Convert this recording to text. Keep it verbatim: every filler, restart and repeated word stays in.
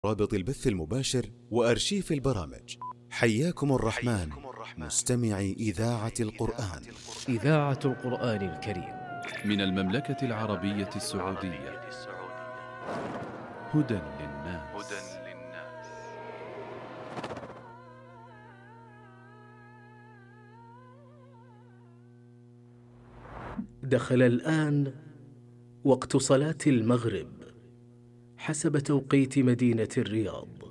رابط البث المباشر وأرشيف البرامج. حياكم الرحمن مستمعي إذاعة القرآن. إذاعة القرآن الكريم من المملكة العربية السعودية. هدى للناس. دخل الآن وقت صلاة المغرب حسب توقيت مدينة الرياض.